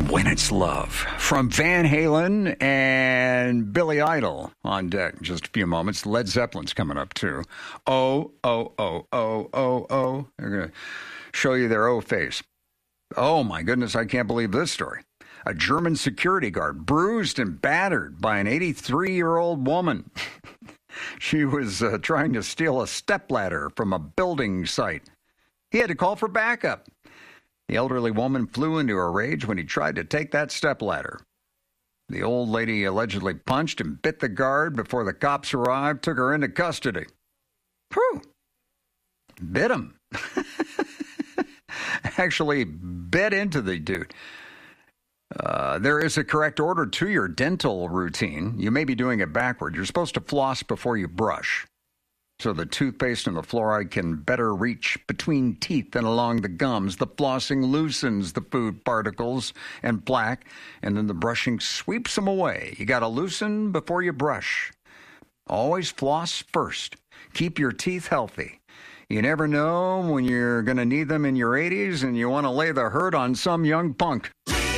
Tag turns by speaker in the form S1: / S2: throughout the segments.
S1: When It's Love from Van Halen and Billy Idol on deck in just a few moments. Led Zeppelin's coming up too. Oh. They're going to show you their O face. Oh my goodness, I can't believe this story. A German security guard bruised and battered by an 83-year-old woman. She was trying to steal a stepladder from a building site. He had to call for backup. The elderly woman flew into a rage when he tried to take that stepladder. The old lady allegedly punched and bit the guard before the cops arrived, took her into custody. Whew. Bit him. Actually bit into the dude. There is a correct order to your dental routine. You may be doing it backward. You're supposed to floss before you brush, so the toothpaste and the fluoride can better reach between teeth and along the gums. The flossing loosens the food particles and plaque, and then the brushing sweeps them away. You got to loosen before you brush. Always floss first. Keep your teeth healthy. You never know when you're going to need them in your 80s, and you want to lay the hurt on some young punk.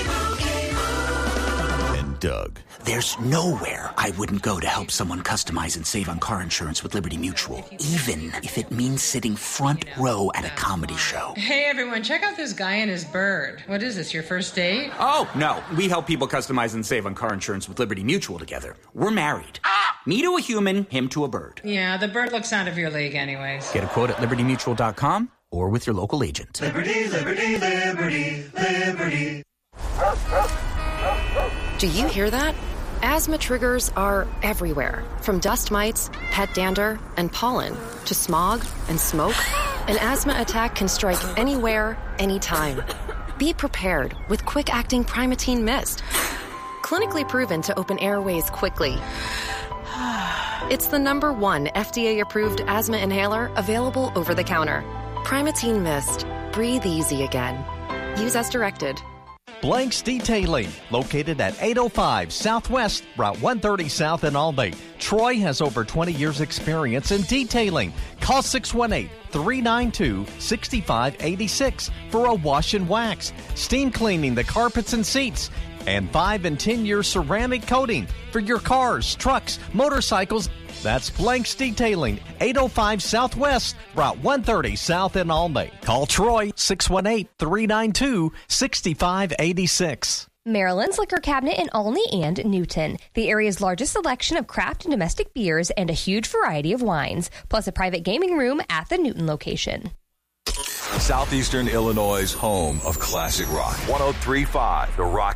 S2: Doug.
S3: There's nowhere I wouldn't go to help someone customize and save on car insurance with Liberty Mutual, even if it means sitting front row at a comedy show.
S4: Hey, everyone, check out this guy and his bird. What is this, your first date?
S3: Oh, no. We help people customize and save on car insurance with Liberty Mutual together. We're married. Me to a human, him to a bird.
S4: Yeah, the bird looks out of your league anyways.
S3: Get a quote at libertymutual.com or with your local agent.
S5: Liberty, liberty, liberty, liberty.
S6: Do you hear that? Asthma triggers are everywhere, from dust mites, pet dander, and pollen, to smog and smoke. An asthma attack can strike anywhere, anytime. Be prepared with quick-acting Primatene Mist. Clinically proven to open airways quickly. It's the #1 FDA-approved asthma inhaler available over the counter. Primatene Mist. Breathe easy again. Use as directed.
S7: Blanks Detailing, located at 805 Southwest, Route 130 South in Albany. Troy has over 20 years experience in detailing. Call 618-392-6586 for a wash and wax, steam cleaning the carpets and seats, and 5 and 10-year ceramic coating for your cars, trucks, motorcycles. That's Blanks Detailing, 805 Southwest, Route 130 South in Albany. Call Troy, 618-392-6586.
S8: Maryland's Liquor Cabinet in Olney and Newton. The area's largest selection of craft and domestic beers and a huge variety of wines, plus a private gaming room at the Newton location.
S2: Southeastern Illinois' home of classic rock. 103.5 The Rock